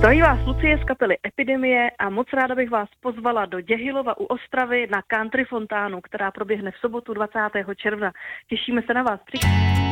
Zdraví vás Lucie z kapely Epidemie a moc ráda bych vás pozvala do Děhylova u Ostravy na country fontánu, která proběhne v sobotu 20. června. Těšíme se na vás.